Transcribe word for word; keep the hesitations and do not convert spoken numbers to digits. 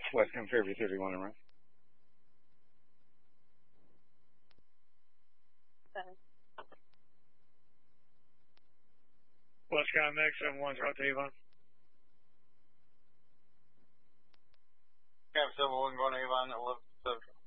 Westcom Fairview thirty-one and right. Westcom X seven one, talk to Avon. Cam seven one, going to Avon, eleven seven.